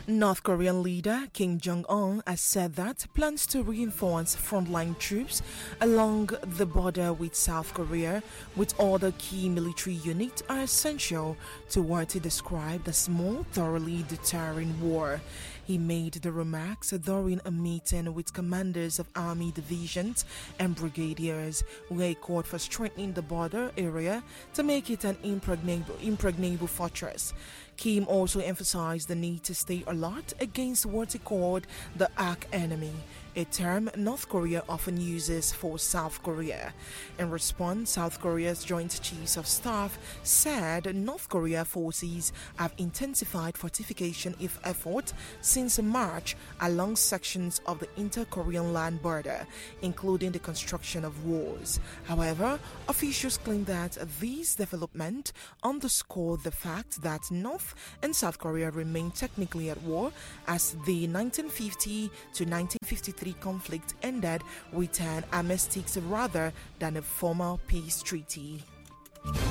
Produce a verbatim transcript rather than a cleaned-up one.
North Korean leader Kim Jong-un has said that plans to reinforce frontline troops along the border with South Korea with other key military units are essential to what he described as more thoroughly deterring war. He made the remarks during a meeting with commanders of army divisions and brigadiers where he called for strengthening the border area to make it an impregnable, impregnable fortress. Kim also emphasized the need to stay alert against what he called the arch enemy, a term North Korea often uses for South Korea. In response, South Korea's Joint Chiefs of Staff said North Korea forces have intensified fortification efforts since March along sections of the inter-Korean land border, including the construction of walls. However, officials claim that these developments underscore the fact that North and South Korea remain technically at war, as the nineteen fifty to nineteen fifty-three conflict ended with an armistice rather than a formal peace treaty.